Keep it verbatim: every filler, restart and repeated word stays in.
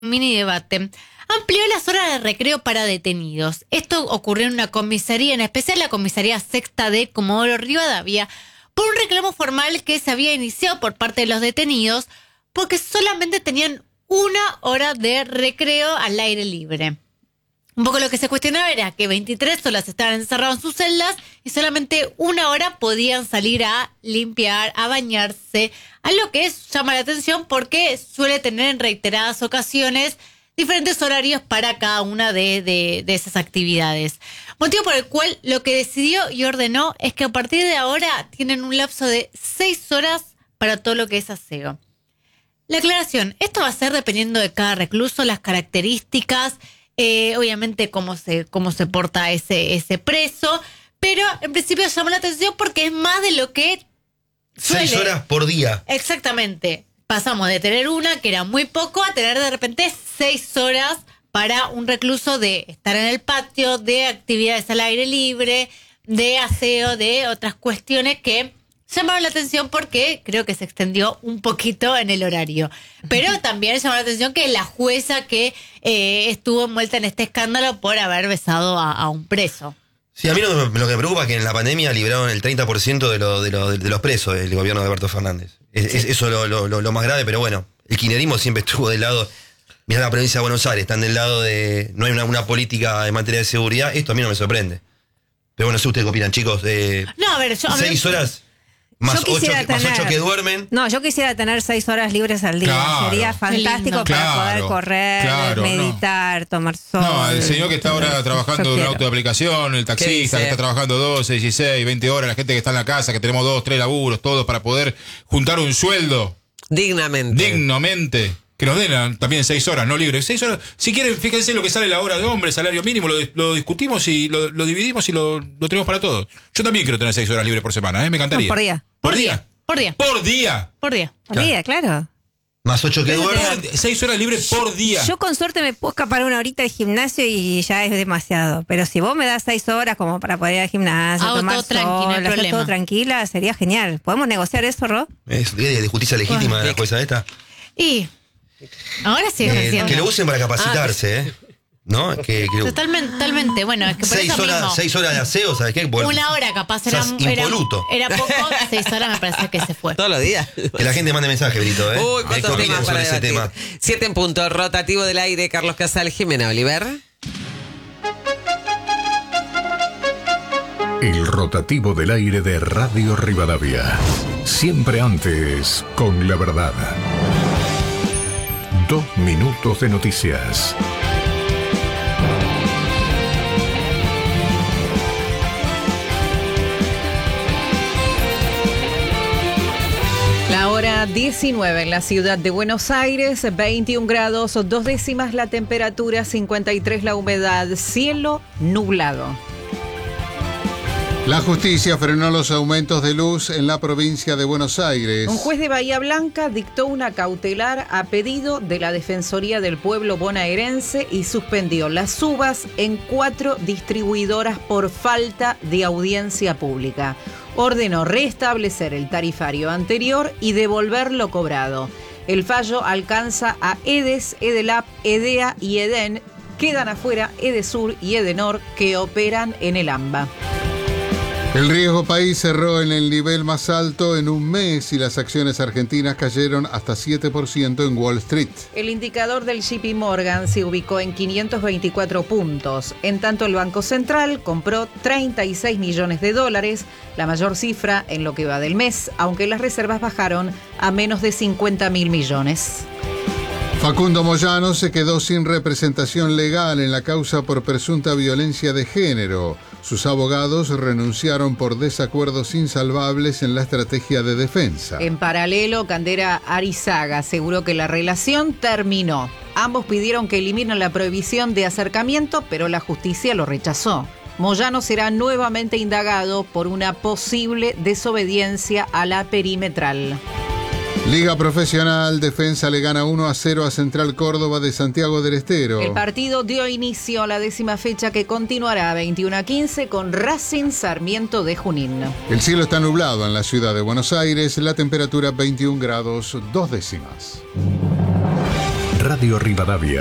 mini debate, amplió las horas de recreo para detenidos. Esto ocurrió en una comisaría, en especial la comisaría sexta de Comodoro Rivadavia, por un reclamo formal que se había iniciado por parte de los detenidos, porque solamente tenían una hora de recreo al aire libre. Un poco lo que se cuestionaba era que veintitrés horas estaban encerrados en sus celdas y solamente una hora podían salir a limpiar, a bañarse, algo que es, llama la atención porque suele tener en reiteradas ocasiones diferentes horarios para cada una de, de, de esas actividades. Motivo por el cual lo que decidió y ordenó es que a partir de ahora tienen un lapso de seis horas para todo lo que es aseo. La aclaración, esto va a ser dependiendo de cada recluso, las características, eh, obviamente cómo se, cómo se porta ese, ese preso, pero en principio llamó la atención porque es más de lo que suele. Seis horas por día. Exactamente. Pasamos de tener una, que era muy poco, a tener de repente seis horas para un recluso de estar en el patio, de actividades al aire libre, de aseo, de otras cuestiones que llamaron la atención porque creo que se extendió un poquito en el horario. Pero también llamó la atención que la jueza que eh, estuvo envuelta en este escándalo por haber besado a, a un preso. Sí, a mí lo, lo que me preocupa es que en la pandemia liberaron el treinta por ciento de, lo, de, lo, de los presos del gobierno de Alberto Fernández. Es, es eso lo, lo, lo, lo más grave, pero bueno, el kirchnerismo siempre estuvo del lado. Mirá la provincia de Buenos Aires, están del lado de. No hay una, una política en materia de seguridad. Esto a mí no me sorprende. Pero bueno, no sé ustedes qué opinan, chicos. Eh, no, a ver, yo. Seis horas. Más ocho, tener, más ocho que duermen. No, yo quisiera tener seis horas libres al día. Claro, sería fantástico para claro, poder correr, claro, meditar, no. tomar sol. No, el señor que está ahora trabajando en un auto de aplicación, el taxista que está trabajando doce, dieciséis, veinte horas, la gente que está en la casa, que tenemos dos, tres laburos, todos para poder juntar un sueldo. Dignamente. Dignamente. Que nos den también seis horas, no libres. Seis horas. Si quieren, fíjense lo que sale la hora de hombre, salario mínimo, lo, lo discutimos y lo, lo dividimos y lo, lo tenemos para todos. Yo también quiero tener seis horas libres por semana, ¿eh? Me encantaría. No, por día. ¿Por día? Por día. Por día. Por día. Por claro. día, claro. Más ocho que duermen. Seis horas libres por día. Yo con suerte me puedo escapar una horita del gimnasio y ya es demasiado. Pero si vos me das seis horas como para poder ir al gimnasio, Hago tomar todo tranqui, no hay sol, hacer problema. todo tranquila, sería genial. ¿Podemos negociar eso, Ro? Es de justicia legítima de la jueza esta. Y ahora sí es eh, que lo usen para capacitarse, ¿eh? ¿No? Que, que... Totalmente, totalmente. Bueno, es que por seis eso horas, mismo. seis horas de aseo, ¿sabes qué? Bueno, Una hora capaz era, era, era poco, seis horas me parece que se fue. Todos los días. Que la gente mande mensaje, Brito, ¿eh? Uy, ¿Qué cuántos temas opinan para sobre ese debatir? tema? Siete en punto, rotativo del aire, Carlos Casal, Jimena Oliver. El rotativo del aire de Radio Rivadavia. Siempre antes, con la verdad. Dos minutos de noticias. La hora diecinueve en la ciudad de Buenos Aires, veintiún grados, dos décimas la temperatura, cincuenta y tres la humedad, cielo nublado. La justicia frenó los aumentos de luz en la provincia de Buenos Aires. Un juez de Bahía Blanca dictó una cautelar a pedido de la Defensoría del Pueblo bonaerense y suspendió las subas en cuatro distribuidoras por falta de audiencia pública. Ordenó restablecer el tarifario anterior y devolver lo cobrado. El fallo alcanza a EDES, EDELAP, EDEA y EDEN. Quedan afuera EDESUR y EDENOR que operan en el AMBA. El riesgo país cerró en el nivel más alto en un mes y las acciones argentinas cayeron hasta siete por ciento en Wall Street. El indicador del J P Morgan se ubicó en quinientos veinticuatro puntos. En tanto, el Banco Central compró treinta y seis millones de dólares, la mayor cifra en lo que va del mes, aunque las reservas bajaron a menos de cincuenta mil millones. Facundo Moyano se quedó sin representación legal en la causa por presunta violencia de género. Sus abogados renunciaron por desacuerdos insalvables en la estrategia de defensa. En paralelo, Candera Arizaga aseguró que la relación terminó. Ambos pidieron que eliminen la prohibición de acercamiento, pero la justicia lo rechazó. Moyano será nuevamente indagado por una posible desobediencia a la perimetral. Liga Profesional, Defensa le gana uno a cero a Central Córdoba de Santiago del Estero. El partido dio inicio a la décima fecha que continuará veintiuno a quince con Racing Sarmiento de Junín. El cielo está nublado en la ciudad de Buenos Aires, la temperatura veintiún grados, dos décimas. Radio Radio Rivadavia.